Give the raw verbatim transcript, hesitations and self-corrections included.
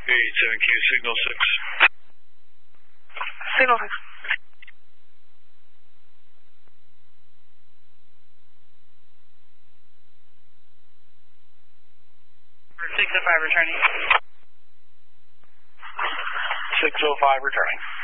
eight seven Q, signal six. Signal six. six oh five returning. six oh five returning.